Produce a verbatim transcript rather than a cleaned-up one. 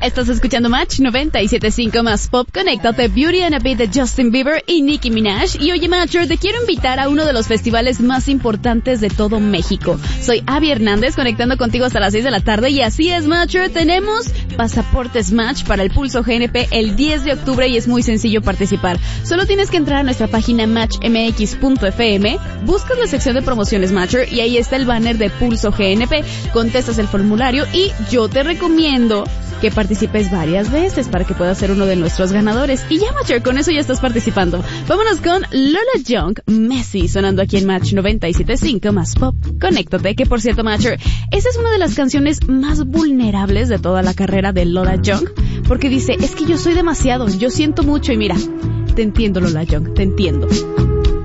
Estás escuchando Match noventa y siete punto cinco más Pop. Conéctate, Beauty and a Beat de Justin Bieber y Nicki Minaj. Y oye, Matcher, te quiero invitar a uno de los festivales más importantes de todo México. Soy Abby Hernández, conectando contigo hasta las seis de la tarde. Y así es, Matcher, tenemos pasaportes Match para el Pulso G N P el diez de octubre y es muy sencillo participar. Solo tienes que entrar a nuestra página match m x punto f m, buscas la sección de promociones Matcher y ahí está el banner de Pulso G N P. Contestas el formulario y yo te recomiendo que participes varias veces para que puedas ser uno de nuestros ganadores. Y ya, Matcher, con eso ya estás participando. Vámonos con Lola Young, Messi, sonando aquí en Match noventa y siete punto cinco más Pop. Conéctate, que por cierto, Matcher, esa es una de las canciones más vulnerables de toda la carrera de Lola Young, porque dice, es que yo soy demasiado, yo siento mucho y mira, te entiendo, Lola Young, te entiendo.